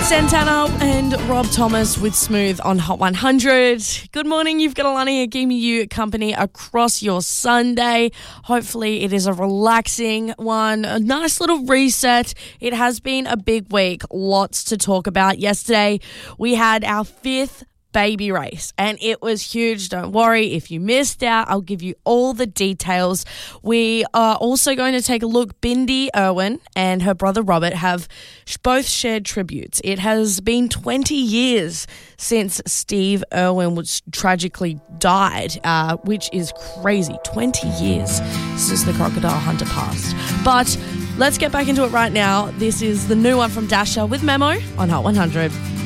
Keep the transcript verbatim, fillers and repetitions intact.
Santana and Rob Thomas with Smooth on Hot one hundred. Good morning. You've got Alani keeping you company across your Sunday. Hopefully it is a relaxing one, a nice little reset. It has been a big week. Lots to talk about. Yesterday we had our fifth baby race and it was huge. Don't worry if you missed out, I'll give you all the details. We are also going to take a look. Bindi Irwin and her brother Robert have both shared tributes. It has been twenty years since Steve Irwin was tragically died, uh, which is crazy. twenty years since the crocodile hunter passed. But let's get back into it right now. This is the new one from Dasha with Memo on Hot one hundred.